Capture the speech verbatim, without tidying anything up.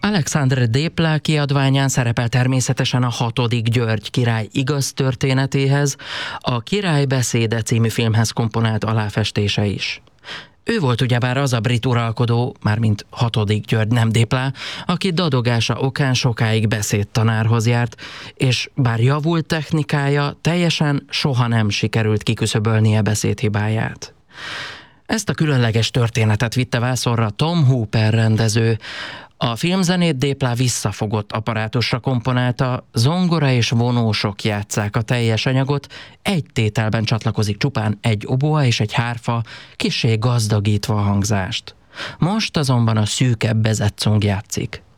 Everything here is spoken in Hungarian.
Alexandre Desplat kiadványán szerepel természetesen a hatodik György király igaz történetéhez, a Király beszéde című filmhez komponált aláfestése is. Ő volt ugyebár az a brit uralkodó, mármint hatodik György, nem Desplat, aki dadogása okán sokáig beszédtanárhoz járt, és bár javult technikája, teljesen soha nem sikerült kiküszöbölnie beszédhibáját. Ezt a különleges történetet vitte vászonra Tom Hooper rendező. A filmzenét Desplat visszafogott apparátusra komponálta, zongora és vonósok játsszák a teljes anyagot, egy tételben csatlakozik csupán egy oboa és egy hárfa, kissé gazdagítva a hangzást. Most azonban a szűkebb bezetszong játszik.